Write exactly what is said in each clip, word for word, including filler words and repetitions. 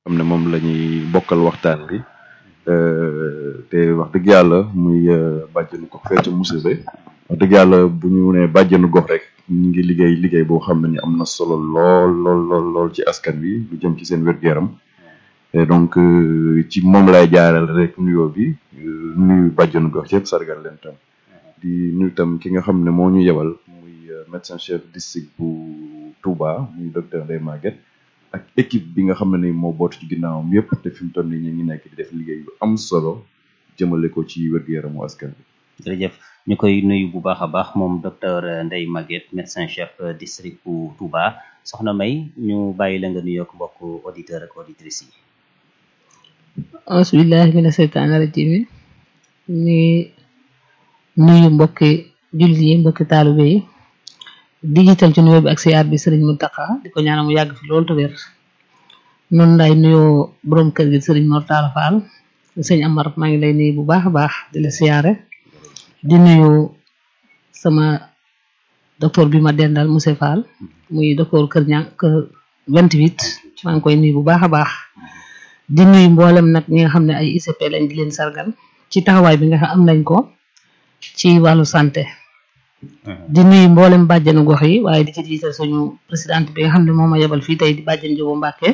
xam ne moom la ñuy bokkal waxtaan bi te wax dëgg yàlla muy bàjjenu gox fee ca Moussébé wax dëgg yàlla bu ñu nee bàjjenu gox rek ñu ngi liggéey liggéey boo xam ne ni am na solo lool lool lool lool ci askan wi lu jëm ci seen wér-gu-yaram et donc ci moom lay jaaral rek nuyoo bi nuyu bàjjenu gox yëpp sargal leen tam di nuyu tam ki nga xam ne moo ñu yebal muy médecin chef district bu Touba muy docteur Ndeye Maguette ak équipe bi nga xam ne ni moo bootu ci ginnaawam yëpp te fi mu toll nii ñu ngi nekk di def liggéey yu am solo jëmale ko ci wér-gu-yaramu askan bi. jërëjëf ñu koy nuyu bu baax a baax moom docteur Ndeye Maguette médecin chef district bu Touba soxna May ñu bàyyi la nga nuyoog mbokk auditeur ak auditrices yi. auzubillahi mina seytaani rajiim ñu nuyu mbokki jullit yi mbokki taalibe yi di jiital ci nuyoo bi ak siyaar bi Serigne Mountakha di ko ñaanal mu yàgg fi loolu te wér noonu lay nuyoo borom kër gi Serigne Mor Talla Fall sëñ Amar maa ngi lay nuyu bu baax a baax di la siyaare di nuyu sama docteur bi ma dendal monsieur Fall muy docteur kër ña kër vingt-huit maa ngi koy nuyu bu baax a baax di nuyu mboolem nag ñi nga xam ne ay I C P lañ di leen sargal ci taxawaay bi nga xam am nañ ko ci wàllu santé. di nuyu mboolem bàjjenu gox yi waaye di ci jiital suñu présidente bi nga xam ne moom ma yebal fii tey di bàjjen Jóobu Mbàkke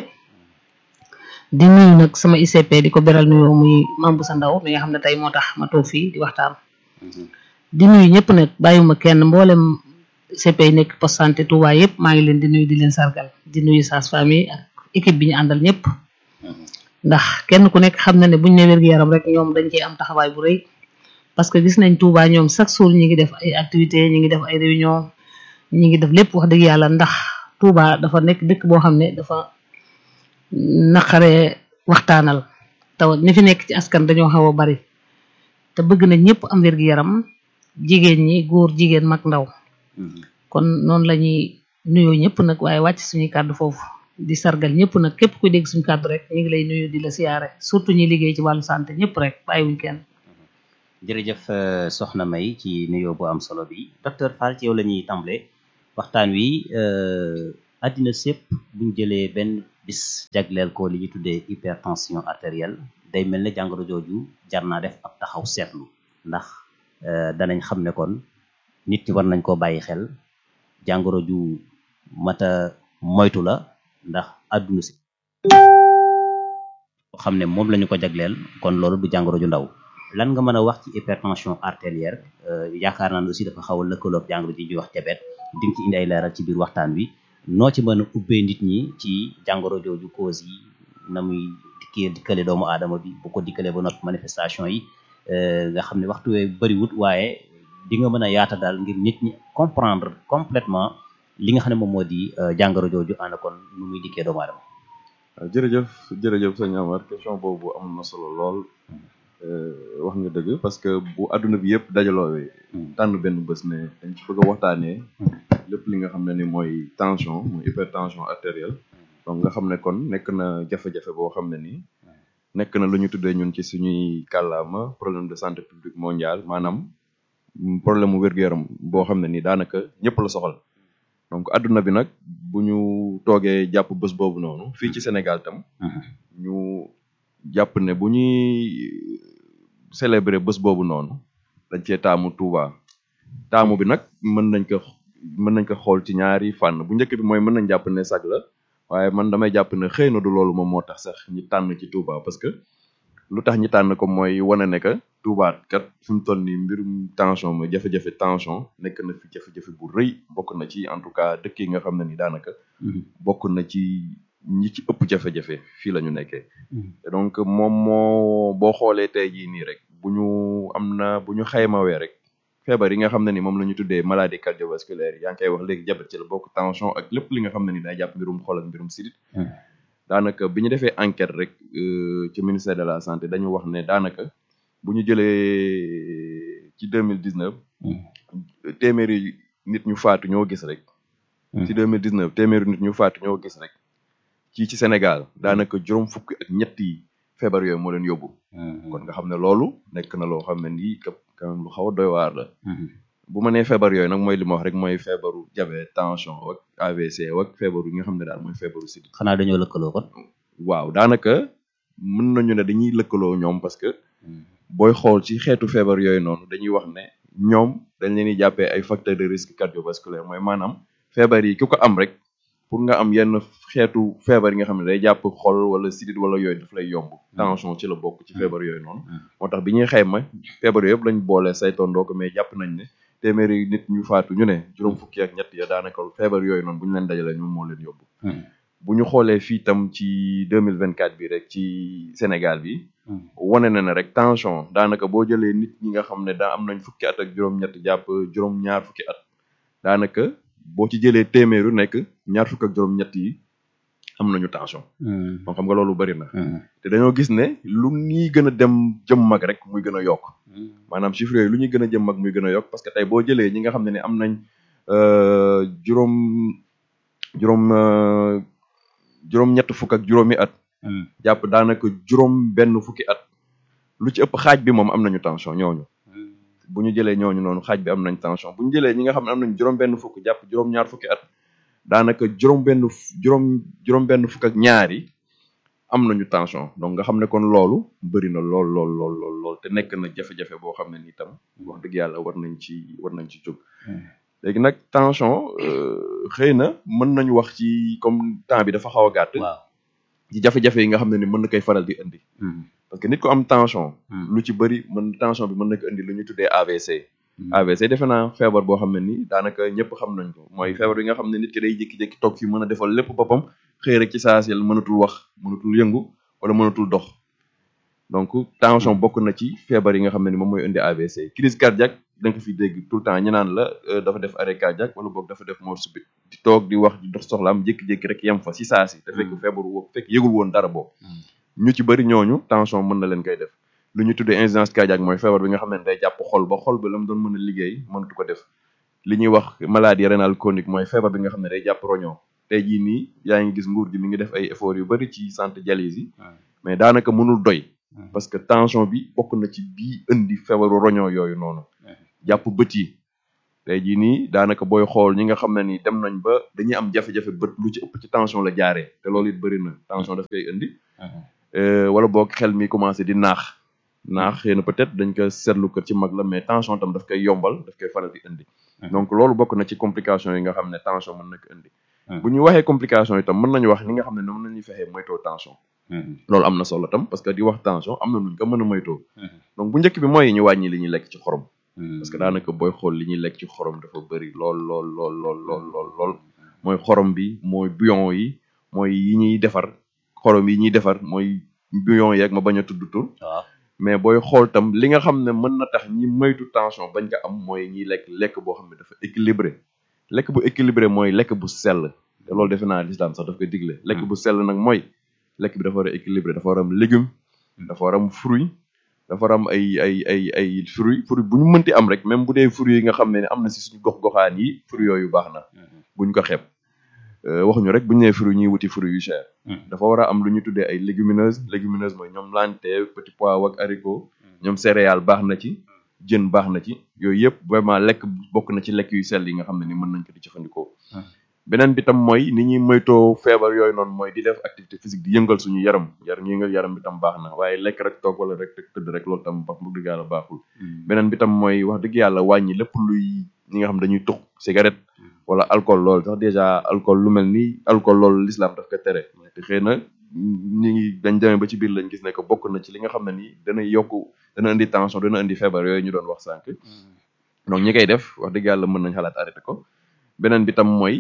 di nuyu nag sama I C P di ko beral nuyoo muy Mambu sa ndaw mi nga xam ne tey moo tax ma toog fii di waxtaan di nuyu ñëpp nag bàyyuma kenn mboolem I C P yi nekk poste santé Touba yëpp maa ngi leen di nuyu di leen sargal di nuyu sage-femme yi ak équipe bi ñu àndal ñëpp ndax kenn ku nekk xam na ne buñ ne wér-gu-yaram rek ñoom dañ ciy am taxawaay bu rëy parce que gis nañ Touba ñoom chaque jour ñi ngi def ay activités ñi ngi def ay réunion ñi ngi def lépp wax dëgg yàlla ndax Touba dafa nekk dëkk boo xam ne dafa naqaree waxtaanal taw ni fi nekk ci askan dañoo xaw a bari te bëgg nañ ñëpp am wér-gu-yaram jigéen ñi góor jigéen mag ndaw kon noonu la ñuy nuyoo ñëpp nag waaye wàcc suñuy kàddu foofu di sargal ñëpp nag képp kuy dégg suñu kàddu rek ñu ngi lay nuyu di la siyaare surtout ñi liggéey ci wàllu santé ñëpp rek bàyyiwuñ kenn. jërëjëf soxna May ci nuyoo bu am solo bi docteur Fall ci yow la ñuy tàmbale waxtaan wi àddina sépp buñ jëlee benn bis jagleel ko li ñuy tuddee hypertension artérielle day mel ne jàngoro jooju jar naa def ab taxaw seetlu ndax danañ xam ne kon nit ñi war nañ koo bàyyi xel jàngoro ju mata moytu la ndax àdduna si xam ne moom lañu ko jagleel kon loolu du jàngoro ju ndaw lan nga mën a wax ci hypertension artérielle yaakaar naa ne aussi dafa xaw a lëkkaloog jàngoro ji ñuy wax diabète di nga ci indi ay leeral ci biir waxtaan wi noo ci mën a ubbee nit ñi ci jàngoro jooju cause yi na muy dikkee dikkale doomu aadama bi bu ko dikkalee ba noppi manifestation yi nga xam ne waxtu wee bëriwut waaye di nga mën a yaata daal ngir nit ñi comprendre complètement li nga xam ne moom moo di jàngoro jooju ànd kon nu muy dikkee doomu aadama. jërëjëf jërëjëf sëñ Amar question boobu am na solo lool. wax nga dëgg parce que bu adduna bi yëpp dajaloowee tànn benn bés ne dañ ci bëgg a waxtaanee lépp li nga xam ne ni mooy tension mooy hypertension artérielle donc nga xam ne kon nekk na jafe-jafe boo xam ne nii nekk na lu ñu tuddee ñun ci suñuy kàllaama problème de santé publique mondiale maanaam problème mu wér-gu-yaram boo xam ne nii daanaka ñëpp la soxal donc adduna bi nag bu ñu toogee jàpp bés boobu noonu fii ci Sénégal tam ñu jàpp ne bu ñuy célébrer bés boobu noonu dañ cee taamu Touba taamu bi nag mën nañ ko mën nañ ko xool ci ñaari fànn bu njëkk bi mooy mën nañ jàpp ne sag la waaye man damay jàpp ne xëy na du loolu moom moo tax sax ñi tànn ci Touba parce que lu tax ñi tànn ko mooy wane ne que Touba kat fi mu toll nii mbirum tension mooy jafe-jafe tension nekk na fi jafe-jafe bu rëy bokk na ci en tout cas dëkk yi nga xam ne ni daanaka bokk na ci ñi ci ëpp jafe-jafe fii la ñu nekkee donc moom moo boo xoolee tey jii nii rek bu ñu am na bu ñu xaymawee rek feebar yi nga xam ne ni moom la ñu tuddee maladie cardiovasculaire yi yaa ngi koy wax léegi diabète ci la bokk tension ak lépp li nga xam ne ni day jàpp mbirum xol ak mbirum sidit daanaka bi ñu defee enquête rek ci ministère de la santé dañu wax ne daanaka bu ñu jëlee ci deux mille dix neuf téeméeri nit ñu faatu ñoo gis rek ci deux mille dix neuf téeméeri nit ñu faatu ñoo gis rek ci ci Sénégal daanaka juróom fukki ak ñett yi feebar yooyu moo leen yóbbu kon nga xam ne loolu nekk na loo xam ne nii quand même lu xaw a doy waar la bu ma nee feebar yooyu nag mooy li ma wax rek mooy feebaru diabète tension ak A V C ak feebaru yi nga xam ne daal mooy feebaru sidit xanaa dañoo lëkkaloo kon waaw daanaka mën nañu ne dañuy lëkkaloo ñoom parce que booy xool ci xeetu feebar yooyu noonu dañuy wax ne ñoom dañ leen di jàppee ay facteurs de risque cardiovasculaire mooy maanaam feebar yi ku ko am rek pour nga am yenn xeetu feebar yi nga xam ne day jàpp xol wala sidit wala yooyu daf lay yomb tension ci la bokk ci feebar yooyu noonu moo tax bi ñuy xayma feebar yooyu yëpp lañ boole saytondoo ko mais jàpp nañ ne téeméeri nit ñu faatu ñu ne juróom fukki ak ñett ya daanaka feebar yooyu noonu bu ñu leen dajalee ñoom moo leen yóbbu bu ñu xoolee fii tam ci deux mille vingt quatre bi rek ci Sénégal bi wane na ne rek tension daanaka boo jëlee nit ñi nga xam ne daa am nañ fukki at ak juróom-ñett jàpp juróom-ñaar fukki at daanaka boo ci jëlee téeméeru nekk ñaar fukk ak juróom-ñett yi am nañu tension. donc xam nga loolu bari na. te dañoo gis ne lu ñuy gën a dem jëm mag rek muy gën a yokk. maanaam chiffre yooyu lu ñuy gën a jëm mag muy gën a yokk parce que tey boo jëlee ñi nga xam ne ni am nañ juróom juróom juróom-ñett fukk ak juróomi at. jàpp daanaka juróom benn fukki at lu ci ëpp xaaj bi moom am nañu tension ñooñu. bu ñu jëlee ñooñu noonu xaaj bi am nañ tension bu ñu jëlee ñi nga xam ne am nañ juróom benn fukk jàpp juróom ñaar fukki at daanaka juróom benn juróom juróom benn fukk ak ñaar yi am nañu tension donc nga xam ne kon loolu bëri na lool lool lool lool lool te nekk na jafe-jafe boo xam ne ni tam wax dëgg yàlla war nañ ci war nañ ci jóg léegi nag tension xëy na mën nañu wax ci comme temps bi dafa xaw a gàtt ci jafe-jafe yi nga xam ne ni mën na koy faral di indi parce que nit ko am tension lu ci bëri mën tension bi mën na ko indi lu ñu tuddee A V C A V C defe naa feebar boo xam ne ni daanaka ñëpp xam nañ ko mooy feebar bi nga xam ne nit ki day jékki-jékki toog fi mën a defal lépp boppam xëy rek ci saa si mënatul wax mënatul yëngu wala mënatul dox donc tension bokk na ci feebar yi nga xam ne ni moom mooy indi A V C crise cardiaque da nga ko fi dégg tout le temps ñu naan la dafa def arrêt cardiaque wala boog dafa def mort subite di toog di wax di dox soxlaam jékki-jékki rek yem fa si saa si te fekk feebar woo fekk yëgul woon dara boobu ñu ci bëri ñooñu tension mën na leen koy def lu ñu tuddee insuffisance cardiaque mooy feebar bi nga xam ne day jàpp xol ba xol ba la mu doon mën a liggéey mënatu ko def li ñuy wax maladie rénale chronique mooy feebar bi nga xam ne day jàpp roñoo tey jii nii yaa ngi gis nguur gi mi ngi def ay efforts yu bëri ci centre dialyse yi mais daanaka mënul doy parce que tension bi bokk na ci bii indi feebaru roñoo yooyu noonu jàpp bët yi tey jii nii daanaka booy xool ñi nga xam ne ni dem nañ ba dañuy am jafe-jafe bët lu ci ëpp ci tension la jaaree te loolu it bëri na tension daf koy indi wala boog xel mi commencé di naax naax xëy na peut-être dañ ko seetlu ko ci mag la mais tension tam daf koy yombal daf koy faral di indi donc loolu bokk na ci complication yi nga xam ne tension mën na ko indi bu ñu waxee complication yi tam mën nañu wax li nga xam ne noonu nañuy fexee moytoo tension loolu am na solo tam parce que di wax tension am na nuñ ko mën a moytoo donc bu njëkk bi mooy ñu wàññi li ñuy lekk ci xorom parce que daanaka booy xool li ñuy lekk ci xorom dafa bëri lool lool lool lool lool lool lool mooy xorom bi mooy bouillon yi mooy yi ñuy defar xorom yi ñuy defar mooy bouillon yeeg ma bañ a tudd tur mais booy xool tam li nga xam ne mën na tax ñi moytu tension bañ ko am mooy ñiy lekk lekk boo xam ne dafa équilibré lekk bu équilibré mooy lekk bu sell te loolu defe naa l'islam sax daf koy digle lekk bu sell nag mooy lekk bi dafa war a équilibré dafa war a am légume dafa war a am fruit dafa war a am ay ay ay ay fruit fruit bu ñu mënti am rek même bu dee fruit yi nga xam ne am na si suñu gox goxaan yi fruit yooyu baax na buñ ko xeeb waxuñu rek bu ñu nee fruit ñuy wuti fruit yu cher dafa war a am lu ñu tuddee ay légumineuses légumineuses mooy ñoom lentille petit pois ak haricot ñoom céréales baax na ci jën baax na ci yooyu yëpp vraiment lekk bokk na ci lekk yu sell yi nga xam ne ni mën nañ ko di jëfandikoo beneen bi tam mooy ni ñuy moytoo feebar yooyu noonu mooy di def activité physique di yëngal suñu yaram yaram yëngal yaram bi tam baax na waaye lekk rek toog wala rek tëdd rek loolu tam wax dëgg yàlla baaxul beneen bi tam mooy wax dëgg yàlla wàññi lépp luy ñi nga xam dañuy tux cigarette wala alcool loolu sax déjà alcool lu mel ni alcool loolu l'islam daf ko tere te xëy na ñi ngi dañ demee ba ci biir lañ gis ne que bokk na ci li nga xam ne ni dana yokk dana indi tension dana indi feebar yooyu ñu doon wax sànq donc ñi koy def wax dëgg yàlla mën nañ xalaat arrêté ko beneen bi tam mooy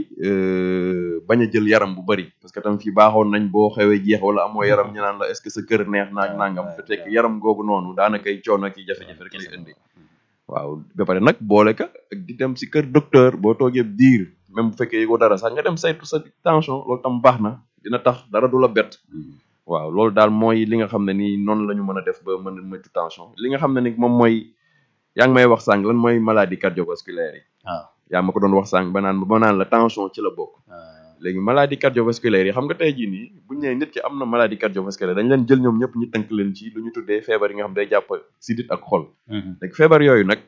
bañ a jël yaram bu bari parce que tam fii baaxoon nañ boo xewee jeex wala amoo yaram ñu naan la est-ce que sa kër neex naag nangam te fekk yaram googu noonu daanakay coono ki jafe-jafe rek lay indi waaw ba pare nag boole ka ak di dem si kër docteur boo toogee diir même bu fekkee yëgoo dara sax nga dem saytu sa tension loolu tam baax na dina tax dara du la bett waaw loolu daal mooy li nga xam ne nii noonu la ñu mën a def ba mën a moytu tension li nga xam ne ni moom mooy yaa ngi may wax sànq lan mooy maladie cardiovasculaire yi waaw yaa ma ko doon wax sànq ba naan ba naan la tension ci la bokk léegi maladie cardiovasculaire yi xam nga tey jii nii buñu nee nit ki am na maladie cardiovasculaire dañ leen jël ñoom ñëpp ñu tënk leen ci lu ñu tuddee feebar yi nga xam day jàpp sidit ak xol léegi feebar yooyu nag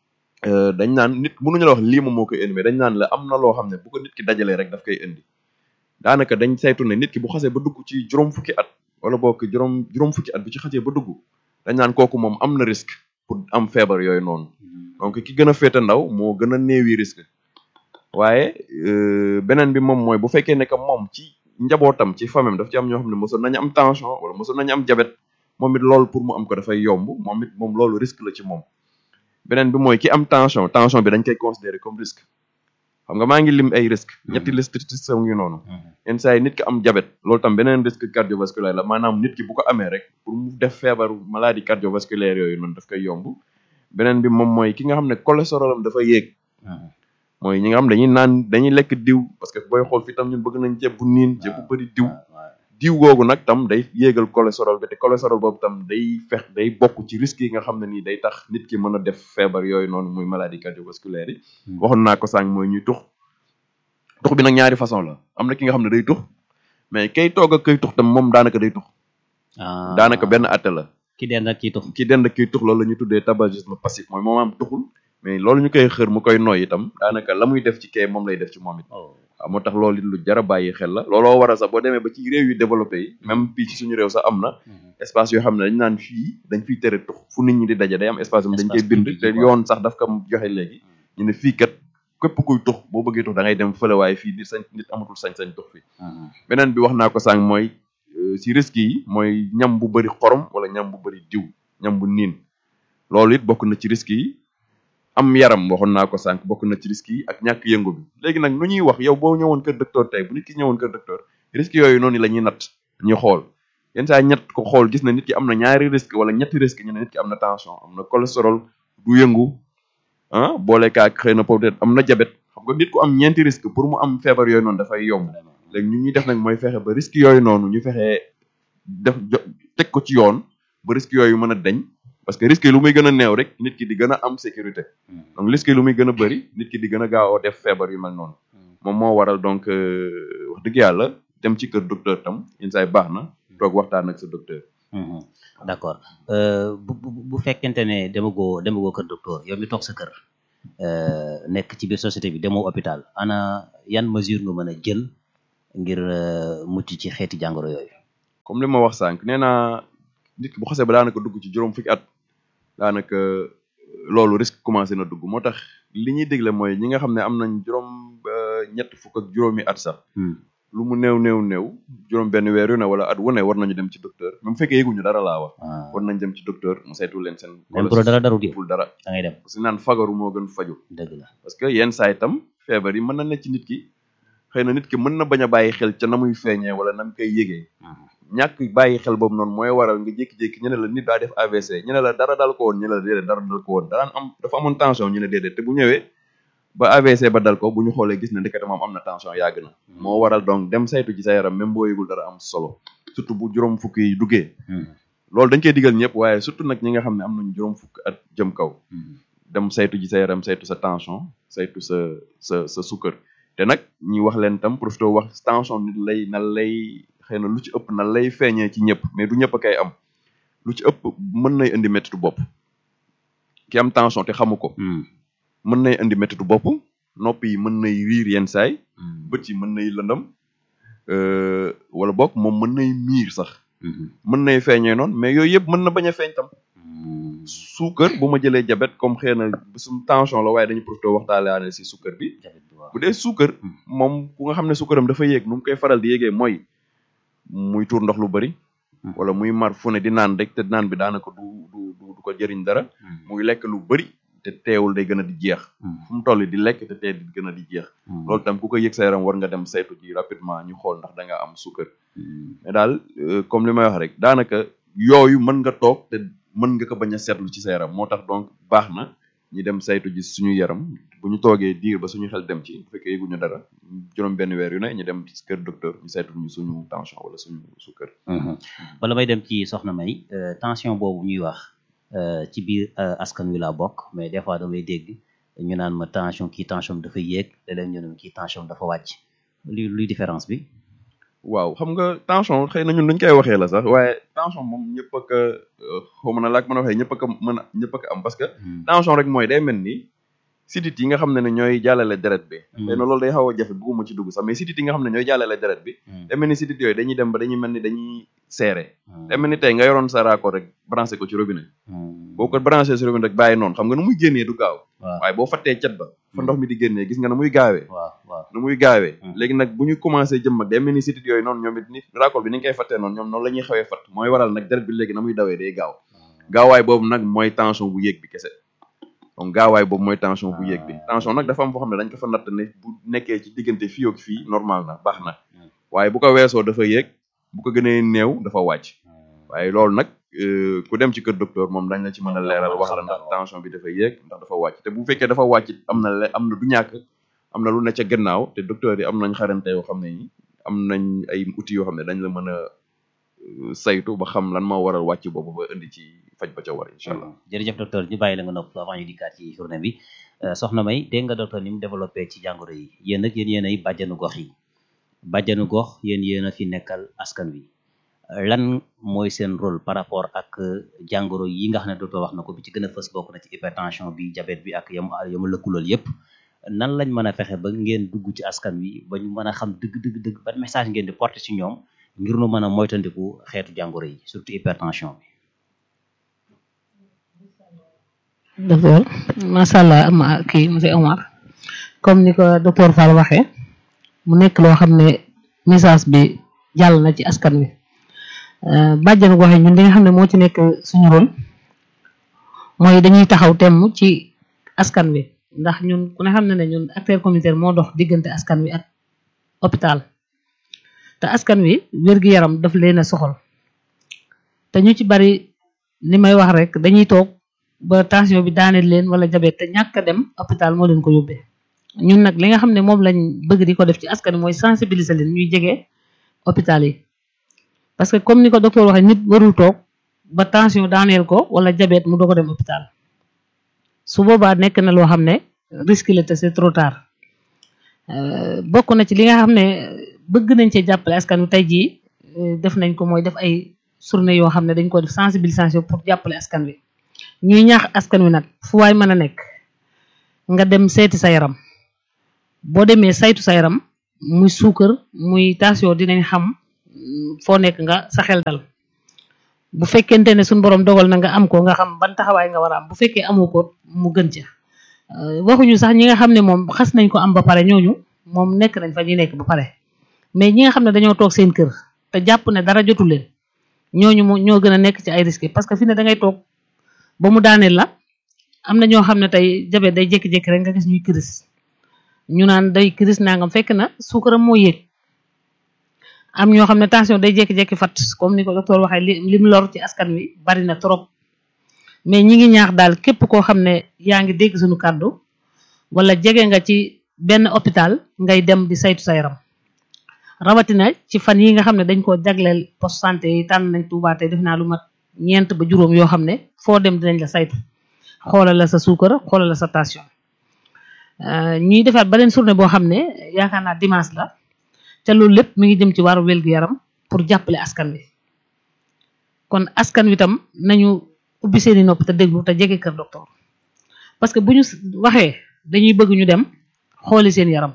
dañ naan nit mënuñu la wax lii moom moo koy indi mais dañ naan la am na loo xam ne bu ko nit ki dajalee rek daf koy indi daanaka dañ saytu ne nit ki bu xasee ba dugg ci juróom fukki at wala boog juróom juróom fukki at bu ci xasee ba dugg dañ naan kooku moom am na risque pour am feebar yooyu noonu donc ki gën a féete ndaw moo gën a néewi risque waaye beneen bi moom mooy bu fekkee ne que moom ci njabootam ci famille daf ci am ñoo xam ne mosoon nañu am tension wala mosoon nañu am diabète moom it loolu pour mu am ko dafay yomb moom it moom loolu risque la ci moom beneen bi mooy ki am tension tension bi dañ koy considérer comme risque xam nga maa ngi lim ay risque ñetti liste système ngi noonu yenn saa yi nit ki am diabète loolu tam beneen risque cardiovasculaire la maanaam nit ki bu ko amee rek pour mu def feebaru maladie cardiovasculaire yooyu noonu daf koy yomb beneen bi moom mooy ki nga xam ne cholestérol am dafa yéeg mooy ñi nga xam dañuy naan dañuy lekk diw parce que booy xool fii tam ñun bëgg nañ ceeb bu niin ceeb bu bëri diw diw googu nag tam day yéegal cholestérol bi te cholestérol boobu tam day fex day bokk ci risque yi nga xam ne nii day tax nit ki mën a def feebar yooyu noonu muy maladie cardiovasculaire yi waxoon naa ko sànq mooy ñuy tux tux bi nag ñaari façon la am na ki nga xam ne day tux mais kay toog ak kay tux tam moom daanaka day tux daanaka benn atte la ki dend ak kiy tux ki dend ak kiy tux loolu la ñuy tuddee tabagisme passif mooy moom am tuxul mais loolu ñu koy xër mu koy nooy itam daanaka la muy def ci kee moom lay def ci moom it waaw moo tax loolu it lu jar a bàyyi xel la looloo waral sax boo demee ba ci réew yu développé yi même fii ci suñu réew sax am na espace yoo xam ne dañ naan fii dañ fiy tere tux fu nit ñi di daje day am espace am dañ koy bind te yoon sax daf ko joxe léegi ñu ne fii kat képp kuy tux boo bëggee tux da ngay dem fële waaye fii nit sañ nit amatul sañ-sañ tux fii beneen bi wax naa ko sànq mooy si risque yi mooy ñam bu bëri xorom wala ñam bu bëri diw ñam bu niin loolu it bokk na ci risque yi am yaram waxoon naa ko sànq bokk na ci risque yi ak ñàkk yëngu bi léegi nag nu ñuy wax yow boo ñëwoon kër docteur tey bu nit ki ñëwoon kër docteur risque yooyu noonu la ñuy natt ñu xool yenn saa ñett ko xool gis na nit ki am na ñaari risque wala ñetti risque ñu ne nit ki am na tension am na cholestérol du yëngu ah boolekaak xëy na peut-être am na diabète xam nga nit ku am ñeenti risque pour mu am feebar yooyu noonu dafay yomb léegi ñu ñuy def nag mooy fexe ba risque yooyu noonu ñu fexee def teg ko ci yoon ba risque yooyu mën a deñ parce que risque yi lu muy gën a néew rek nit ki di gën a am sécurité donc risque yi lu muy gën a bëri nit ki di gën a gaaw a def feebar yu mel noonu moom moo waral donc wax dëgg yàlla dem ci kër docteur tam yenn saa yi baax na toog waxtaan ak sa docteur d'accord bu bu fekkente ne demagoo demagoo kër docteur yow mi toog sa kër nekk ci biir société bi demoo hôpital ana yan mesure nga mën a jël ngir mucc ci xeeti jàngoro yooyu comme li ma wax sànq nee naa nit ki bu xasee ba daanaka dugg ci juróom fukki at daanaka loolu risque commencé na dugg moo tax li ñuy dégle mooy ñi nga xam ne am nañ juróom ñett fukk ak juróomi at sax lu mu néew néew néew juróom benn weer yu ne wala at wu ne war nañu dem ci docteur même fekkee yëguñu dara laa wax war nañ dem ci docteur mu saytu leen seen même bu dara darul bul dara da ngay dem parce que naan fagaru moo gën faju dëgg la parce que yenn saa itam feebar yi mën na ne ci nit ki xëy na nit ki mën na bañ a bàyyi xel ca na muy feeñee wala na mu koy yëgee ñàkk bàyyi xel boobu noonu mooy waral nga jékki-jékki ñu ne la nit daa def A V C ñu ne la dara dal ko woon ñu ne la déedéet dara dal ko woon daraan am dafa amoon tension ñu ne déedéet te bu ñëwee ba A V C ba dal ko bu ñu xoolee gis ne ndekete moom am na tension yàgg na moo waral donc dem saytu ci sa yaram même boo yëgul dara am solo surtout bu juróom fukk yi duggee loolu dañ koy digal ñëpp waaye surtout nag ñi nga xam ne am nañ juróom fukk at jëm kaw dem saytu ci sa yaram saytu sa tension saytu sa sa sa sukkër te nag ñi wax leen tam profité wax tension nit lay na lay xëy na lu ci ëpp na lay feeñee ci ñëpp mais du ñëpp a kay am lu ci ëpp mën nay indi méttitu bopp ki am tension te xamu ko mën nay indi méttitu bopp nopp yi mën nay riir yenn saay bët yi mën nay lëndam wala bokk moom mën nay miir sax mën nay feeñee noonu mais yooyu yëpp mën na bañ a feeñ tam suukar bu ma jëlee diabète comme xëy na sum tension la waaye dañu profité waxtaanee si suukar bi bu dee suukar moom ku nga xam ne suukaram dafa yéeg nu mu koy faral di yéegee mooy muy tuur ndox lu bari wala muy mar fu ne di naan rek te naan bi daanaka du du du ko jëriñ dara muy lekk lu bari te teewul day gën a di jeex fu mu toll di lekk te tee di gën a di jeex loolu tam ku ko yëg sa yaram war nga dem saytu ji rapidement ñu xool ndax da nga am suukar mais daal comme li may wax rek daanaka yooyu mën nga toog te mën nga ko bañ a seetlu ci sa yaram moo tax donc baax na ñi dem saytu ji suñu yaram bu ñu toogee diir ba suñu xel dem ci bu fekkee yëguñu dara juróom benn weer yu ne ñu dem ci kër docteur ñu saytu ñu suñu tension wala suñu suukar wala may dem ci soxna May tension boobu ñuy wax ci biir askan wi laa bokk mais des fois damay dégg ñu naan ma tension kii tension dafa yéeg léeg-léeg ñu ne kii tension dafa wàcc li luy différence bi waaw xam nga tension xëy na ñun dañ koy waxee la sax waaye tension moom ñëpp ak xaw ma na laak mën a waxee ñëpp ak mën a ñëpp ak am parce que tension rek mooy day mel ni sidit yi nga xam ne ne ñooy jàllale deret bi xëy na loolu day xaw a jafe bugguma ci dugg sax mais sidit yi nga xam ne ñooy jàllale deret bi day mel ni sidit yooyu dañuy dem ba dañuy mel ni dañuy seere day mel ni tey nga yoroon sa raccord rek branché ko ci robinet boo ko branché ci robinet rek bàyyi noonu xam nga nu muy génnee du gaaw waaye boo fattee cat ba fa ndox mi di génnee gis nga na muy gaawee nu muy gaawee léegi nag bu ñu commencé jëm mag day mel ni sidit yooyu noonu ñoom it ni raccord bi ni nga koy fattee noonu ñoom noonu la ñuy xawee fatt mooy waral nag deret bi léegi na muy dawee day gaaw gaawaay boobu nag mooy tension bu yéeg bi kese donc gaawaay boobu mooy tension bu yéeg bi tension nag dafa am foo xam ne dañ ko fa natt ne bu nekkee ci diggante fii ak fii normal na baax na waaye bu ko weesoo dafa yéeg bu ko gënee néew dafa wàcc waaye loolu nag ku dem ci kër docteur moom dañ la ci mën a leeral wax la ndax tension bi dafa yéeg ndax dafa wàcc te bu fekkee dafa wàcc am na le am na du ñàkk am na lu ne ca gannaaw te docteur yi am nañ xarante yoo xam ne yi am nañ ay outils yoo xam ne dañ la mën a saytu ba xam lan moo waral wàcc boobu ba indi ci faj ba ca war incha allah. jërëjëf docteur ñu bàyyi la nga nopp avant ñu dikkaat ci journée bi soxna May dégg nga docteur ni mu développé ci jàngoro yi yéen nag yéen yéen ay bàjjanu gox yi bàjjanu gox yéen yéen a fi nekkal askan wi lan mooy seen rôle par rapport ak jàngoro yi nga xam ne docteur wax na ko bi ci gën a fës bokk na ci hypertension bi diabète bi ak yam yamu lëkkulool yépp nan lañ mën a fexe ba ngeen dugg ci askan wi ba ñu mën a xam dëgg dëgg dëgg ban message ngeen di porter ci ñoom ngir nu mën a moytandiku xeetu jàngoro yi surtout hypertension bi. docteur macha allah am kii monsieur Omar comme ni ko docteur Fall waxee mu nekk loo xam ne message bi jàll na ci askan wi bàjjenu gox yi ñun li nga xam ne moo ci nekk suñu rôle mooy dañuy taxaw temm ci askan wi ndax ñun ku ne xam ne ne ñun acteur communautaire moo dox diggante askan wi ak hôpital te askan wi wér-gu-yaram daf leen a soxal te ñu ci bari li may wax rek dañuy toog ba tension bi daaneel leen wala diabète te ñàkk a dem hôpital moo leen ko yóbbee ñun nag li nga xam ne moom lañ bëgg di ko def ci askan wi mooy sensibiliser leen ñuy jege hôpital yi parce que comme ni ko docteur waxee nit warul toog ba tension daaneel ko wala diabète mu doog a dem hôpital su boobaa nekk na loo xam ne risque la te c'est trop tard bokk na ci li nga xam ne bëgg nañ cee jàppale askan wi tey jii def nañ ko mooy def ay journée yoo xam ne dañ ko def sensibilisation pour jàppale askan wi ñuy ñaax askan wi nag fu waay mën a nekk nga dem seeti sa yaram boo demee saytu sa yaram muy suukar muy tension dinañ xam foo nekk nga sa xel dal bu fekkente ne suñ borom dogal na nga am ko nga xam ban taxawaay nga war a am bu fekkee amoo ko mu gën ca waxuñu sax ñi nga xam ne moom xas nañ ko am ba pare ñooñu moom nekk nañ fa ñi nekk ba pare mais ñi nga xam ne dañoo toog seen kër te jàpp ne dara jotul leen ñooñu moo ñoo gën a nekk ci ay risques parce que fi ne da ngay toog ba mu daaneel la am na ñoo xam ne tey diabète day jékki-jékki rek nga gis ñuy crise ñu naan day crise nangam fekk na suukaram moo yéeg am ñoo xam ne tension day jékki-jékki fat comme ni ko docteur waxee li lim lor ci askan wi bari na trop mais ñi ngi ñaax daal képp koo xam ne yaa ngi dégg suñu kàddu wala jege nga ci benn hôpital ngay dem di saytu sa yaram rawatina ci fan yi nga xam ne dañ koo jagleel poste santé yi tànn nañ Tuubaa tey def naa lu mat ñeent ba juróom yoo xam ne foo dem dinañ la saytu xoolal la sa suukar xoolal la sa tension ñuy defaat beneen journée boo xam ne yaakaar naa dimanche la te loolu lépp mi ngi jëm ci wàllu wér-gu-yaram pour jàppale askan wi kon askan wi tam nañu ubbi seeni nopp te déglu te jege kër docteur parce que bu ñu waxee dañuy bëgg ñu dem xooli seen yaram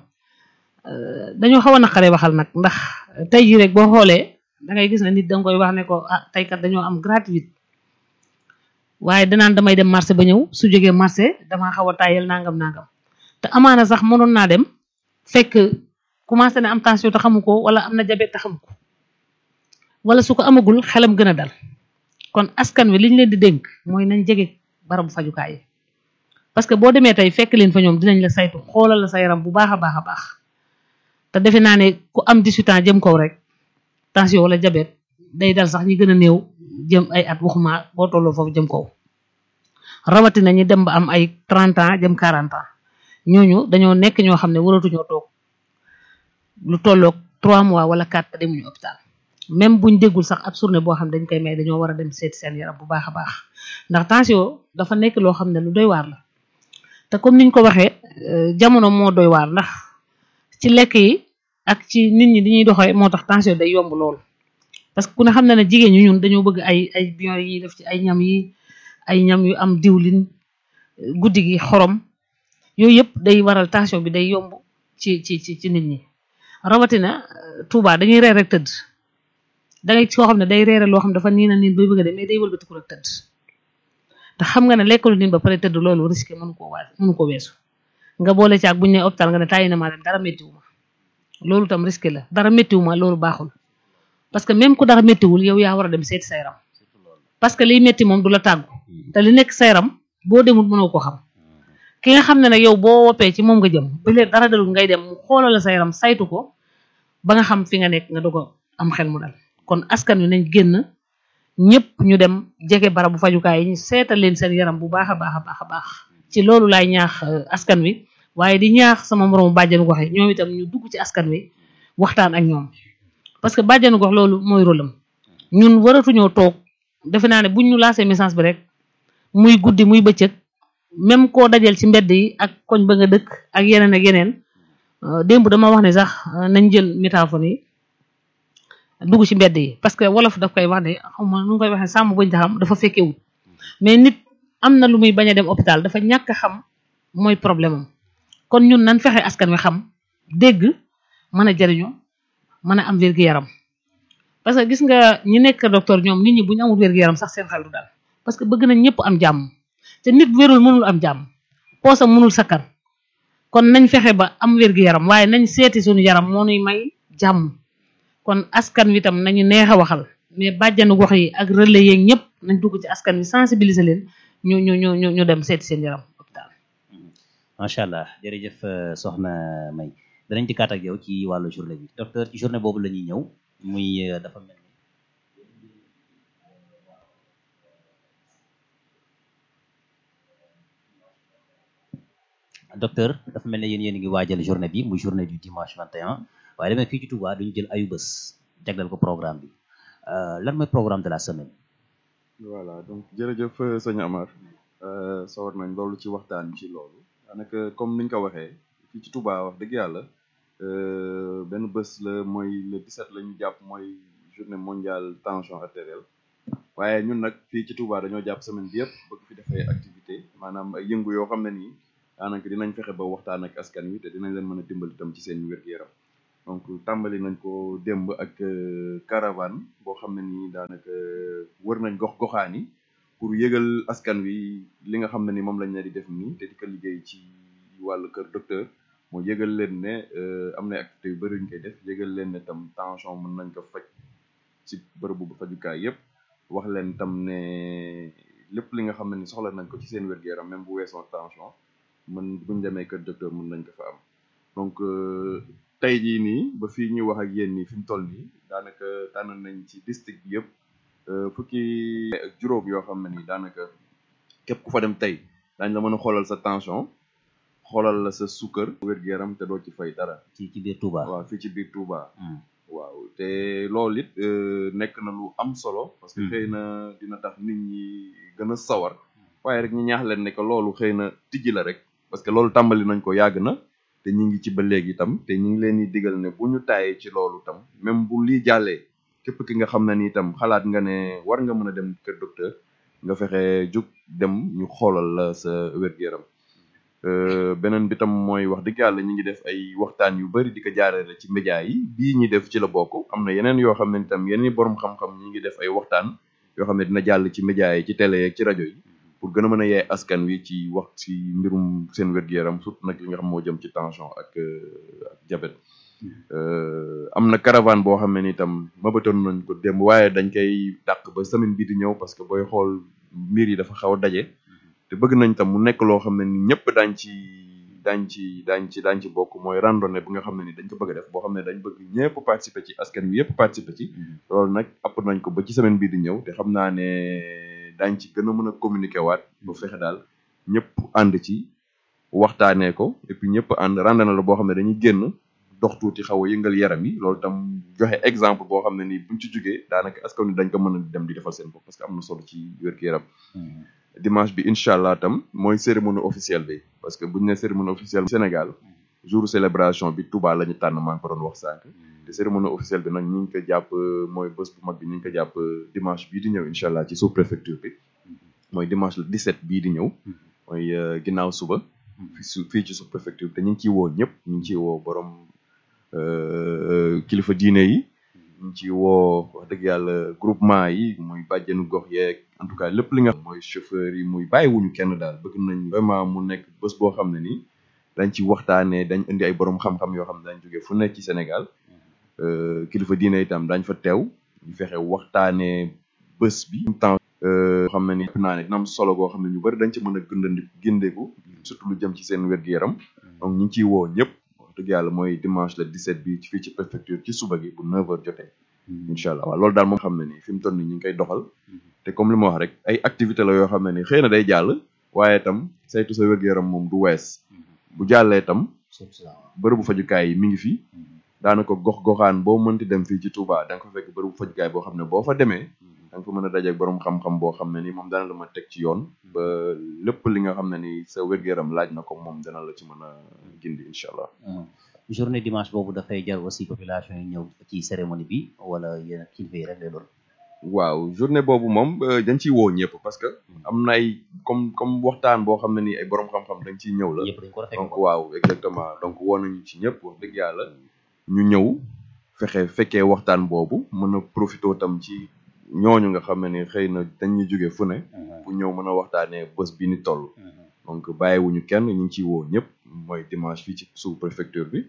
dañoo xaw a naqaree waxal nag ndax tey jii rek boo xoolee da ngay gis ne nit danga koy wax ne ko ah tey kat dañoo am gratuite waaye danaan damay dem marché ba ñëw su jógee marché damaa xaw a tàyyel nangam nangam te amaana sax mënoon naa dem fekk commencé na am tension te xamu ko wala am na diabète te xamu ko wala su ko amagul xelam gën a dal kon askan wi liñ leen di dénk mooy nañ jege barabu fajukaay yi parce que boo demee tey fekk leen fa ñoom dinañ la saytu xoolal la sa yaram bu baax a baax a baax te defe naa ne ku am dix-huit ans jëm kaw rek tension wala diabète day dal sax ñi gën a néew jëm ay at waxuma boo tolloo foofu jëm kaw rawatina ñi dem ba am ay trente ans jëm quarante ans ñooñu dañoo nekk ñoo xam ne waratuñoo toog lu tolloog trois mois wala quatre te demuñu hôpital même buñ déggul sax ab journée boo xam dañ koy may dañoo war a dem seeti seen yaram bu baax a baax ndax tension dafa nekk loo xam ne lu doy waar la te comme niñ ko waxee jamono moo doy waar ndax ci lekk yi ak ci nit ñi di ñuy doxee moo tax tension day yomb lool parce que ku ne xam na ne jigéen ñi ñun dañoo bëgg ay ay bion yi ñuy def ci ay ñam yi ay ñam yu am diwlin guddi gi xorom yooyu yëpp day waral tension bi day yomb ci ci ci ci nit ñi rawatina Touba dañuy reer rek tëdd da ngay ci koo xam ne day reere loo xam dafa niin a niin bay bëgg a dem mais day wëlbatiku rek tëdd te xam nga ne lekkalu niin ba pare tëdd loolu risque mënu koo waaj mënu ko weesu nga boole ci ak buñu ne hôpital nga ne tàyyi na maa dem dara méttiwu ma loolu tam risque la dara méttiwu ma loolu baaxul parce que même ku dara méttiwul yow yaa war a dem seeti sa yaram parce que liy métti moom du la tàggu te li nekk sa yaram boo demul mënoo ko xam ki nga xam ne nag yow boo woppee ci moom nga jëm ba léegi dara dalul ngay dem mu xoolal la sa yaram saytu ko ba nga xam fi nga nekk nga doog a am xel mu dal kon askan wi nañ génn ñëpp ñu dem jege barabu fajukaay yi ñu seetal leen seen yaram bu baax a baax a baax a baax ci loolu laay ñaax askan wi waaye di ñaax sama moromu bàjjanu gox yi ñoom itam ñu dugg ci askan wi waxtaan ak ñoom parce que bàjjanu gox loolu mooy rôle am ñun waratuñoo toog defe naa ne buñ ñu laasee message bi rek muy guddi muy bëccëg même koo dajal ci mbedd yi ak koñ ba nga dëkk ak yeneen ak yeneen démb dama wax ne sax nañ jël métaphone yi dugg ci mbedd yi parce que wolof daf koy wax ne xaw ma nu ngi koy waxee sàmm bañ taxam dafa fekkewut mais nit am na lu muy bañ a dem hôpital dafa ñàkk a xam mooy problème am kon ñun nan fexe askan wi xam dégg mën a jariñu mën a am wér-gu-yaram parce que gis nga ñi nekk docteur ñoom nit ñi bu ñu amul wér-gu-yaram sax seen xel du daal parce que bëgg nañ ñëpp am jàmm te nit wérul mënul am jàmm poosam mënul sakkan kon nañ fexe ba am wér-gu-yaram waaye nañ seeti suñu yaram moo nuy may jàmm kon askan wi tam nañu neex a waxal mais bàjjanu gox yi ak relais yeeg ñëpp nañ dugg ci askan wi sensibiliser leen ñu ñu ñu ñu ñu dem seeti seen yaram hôpital. macha allah jërëjëf soxna May danañ dikkaat ak yow ci wàllu journée bi docteur ci journée boobu la ñuy ñëw muy dafa mel ni docteur dafa mel ne yéen yéen ngi waajal journée bi muy journée du dimanche vingt et un waaye demee fii ci Touba duñu jël ayu bés jagleel ko programme bi lan mooy programme de la semaine. voilà donc jërëjëf sëñ Amar sawar nañ loolu ci waxtaan ci loolu daanaka comme niñ ko waxee fii ci Touba wax dëgg yàlla benn bés la mooy le dix-sept la ñu jàpp mooy journée mondiale tension artérielle waaye ñun nag fii ci Touba dañoo jàpp semaine bi yëpp bëgg fi def ay activité maanaam ay yëngu yoo xam ne nii daanaka dinañ fexe ba waxtaan ak askan wi te dinañ leen mën a dimbali itam ci seen wér-gu-yaram donc tàmbali nañ ko démb ak caravane boo xam ne nii daanaka wër nañ gox goxaan yi pour yëgal askan wi li nga xam ne ni moom lañ leen di def nii te di ko liggéey ci wàllu kër docteur moo yëgal leen ne am na activité yu bëri ñu koy def yëgal leen ne tam tension mën nañ ko faj ci bërëbu bu fajukaay yëpp wax leen tam ne lépp li nga xam ne ni soxla nañ ko ci seen wér-gu-yaram même bu weesoo tension mën buñ demee kër docteur mën nañ ko fa am donc tey jii nii ba fii ñuy wax ak yéen nii fi mu toll nii daanaka tànn nañ ci district bi yëpp fukki ak juróom yoo xam ne nii daanaka képp ku fa dem tey daañ la mën a xoolal sa tension xoolal la sa sukkar wér-gu-yaram te doo ci fay dara ci ci biir Touba waaw fii ci biir Touba waaw te loolu it nekk na lu am solo parce que xëy na dina tax nit ñi gën a sawar waaye rek ñu ñaax leen ne que loolu xëy na tijji la rek parce que loolu tàmbali nañ ko yàgg na te ñu ngi ci ba léegi itam te ñu ngi leen di digal ne bu ñu taayee ci loolu itam même bu lii jàllee képp ki nga xam ne ni itam xalaat nga ne war nga mën a dem kër docteur nga fexe jug dem ñu xoolal la sa wér-gu-yaram beneen bi tam mooy wax dëgg yàlla ñu ngi def ay waxtaan yu bari di ko jaarale ci média yi bii ñi def ci la bokk am na yeneen yoo xam ne itam yeneen borom xam-xam ñi ngi def ay waxtaan yoo xam ne dina jàll ci média yi ci télé yeeg ci rajo yi pour gën a mën a yee askan wi ci wax ci mbirum seen wér-gu-yaram surtout nag li nga xam moo jëm ci tension ak ak diabète am na caravane boo xam ne ni itam mabatoon nañ ko démb waaye dañ koy dàq ba semaine bii di ñëw parce que booy xool mbir yi dafa xaw a daje te bëgg nañ tam mu nekk loo xam ne ni ñëpp daañ ci daañ ci daañ ci daañ ci bokk mooy randonnée bi nga xam ne ni dañ ko bëgg a def boo xam ne dañ bëgg ñëpp participer ci askan wi yëpp participer ci loolu nag app nañ ko ba ci semaine bii di ñëw te xam naa ne daañ ci gën a mën a communiquer waat ba fexe daal ñëpp ànd ci waxtaanee ko et puis ñëpp ànd randonnée la boo xam ne dañuy génn dox tuuti xaw a yëngal yaram yi loolu tam joxe exemple boo xam ne nii buñ ci jógee daanaka askan wi dañ ko mën a dem di defal seen bopp parce que am na solo ci wér-gu-yaram dimanche bi incha allah tam mooy cérémonie officielle bi parce que buñ ne cérémonie officielle Sénégal jour célébration bi Touba la ñu tànn maa ngi ko doon wax sànq te cérémonie officielle bi nag ñu ngi ko jàpp mooy bés bu mag bi ñu ngi ko jàpp dimanche bii di ñëw incha allah ci sous préfecture bi mooy dimanche le dix-sept bii di ñëw mooy ginnaaw suba fi su fii ci sous-préfecture te ñu ngi ciy woo ñëpp ñu ngi ciy woo borom kilifa diine yi ñu ngi ciy woo wax dëgg yàlla groupement yi muy bàjjenu gox yeeg en tout cas lépp li nga mooy chauffeur yi muy bàyyiwuñu kenn daal bëgg nañ vraiment mu nekk bés boo xam ne nii dañ ci waxtaanee dañ indi ay borom xam-xam yoo xam ne dañ jógee fu nekk ci Sénégal kilifa diine itam dañ fa teew ñu fexe waxtaanee bés bi temps xam ne ni naa ne dina am solo goo xam ne ñu bari dañ ci mën a gëndandi gindeeku surtout lu jëm ci seen wér-gu-yaram donc ñu ngi ciy woo ñëpp wax dëgg yàlla mooy dimanche le dix-sept bi fii ci préfecture ci suba gi bu neuf heures jotee incha allah waaw loolu daal moom xam ne nii fi mu toll nii ñu ngi koy doxal te comme li ma wax rek ay activité la yoo xam ne ni xëy na day jàll waaye itam saytu sa wér-gu-yaram moom du wees bu jàllee itam bërëbu fajukaay yi mi ngi fi daanaka gox-goxaan boo mënti dem fii ci Touba da nga fa fekk bërëbu fajukaay boo xam ne boo fa demee da nga fa mën a dajeeg borom xam-xam boo xam ne ni moom dana la ma teg ci yoon ba lépp li nga xam ne ni sa wér-gu-yaram laaj na ko moom dana la ci mën a gindi incha allah. journée dimanche boobu dafay jar aussi population yi ñëw ci cérémonie bi wala yéen kilifa yi rek lay doon. waaw journée boobu moom dañ ciy woo ñëpp parce que am na ay comme comme waxtaan boo xam ne ni ay borom xam-xam dañ ciy ñëw la. donc waaw exactement donc woo nañu ci ñëpp wax dëgg yàlla ñu ñëw fexe fekkee waxtaan boobu mën a profité tam ci. ñooñu nga xam ne ni xëy na dañuy jóge fu ne bu ñëw mën a waxtaanee bés bi ni toll donc bàyyiwuñu kenn ñu ngi ciy woo ñëpp mooy dimanche fii ci sous préfecture bi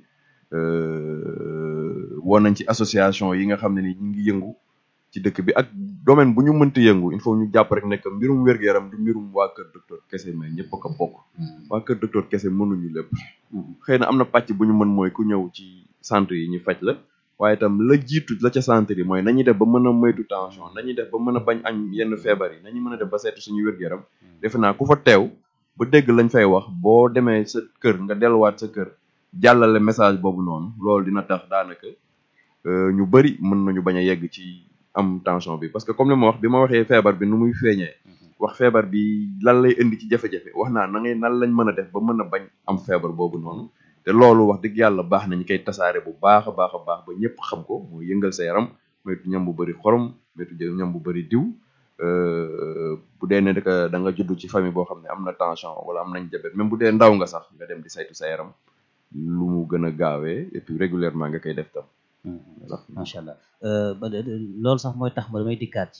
woo nañ ci association yi nga xam ne ni ñu ngi yëngu ci dëkk bi ak domaine bu ñu mënti yëngu il faut ñu jàpp rek nekk mbirum wér-gu-yaram du mbirum waa kër docteur kese mais ñëpp a ko bokk waa kër docteur kese mënuñu lépp xëy na am na pàcc bu ñu mën mooy ku ñëw ci centre yi ñu faj la waaye itam la jiitu la ca centre yi mooy nañuy def ba mën a moytu tension nañuy def ba mën a bañ añ yenn feebar yi nañuy mën a def ba seetu suñu wér-gu-yaram defe naa ku fa teew ba dégg lañ fay wax boo demee sa kër nga delluwaat sa kër jàllale message boobu noonu loolu dina tax daanaka ñu bari mën nañu bañ a yegg ci am tension bi parce que comme li ma wax bi ma waxee feebar bi nu muy feeñee wax feebar bi lan lay indi ci jafe-jafe wax naa na ngay nan lañ mën a def ba mën a bañ am feebar boobu noonu te loolu wax dëgg yàlla baax na ñu koy tasaare bu baax a baax a baax ba ñëpp xam ko mooy yëngal sa yaram moytu ñam bu bëri xorom moytu ñam bu bëri diw bu dee ne da nga judd ci famille boo xam ne am na tension wala am nañ diabète même bu dee ndaw nga sax nga dem di saytu sa yaram lu mu gën a gaawee et puis régulièrement nga koy def tam. macha allah loolu sax mooy tax ma damay dikkaat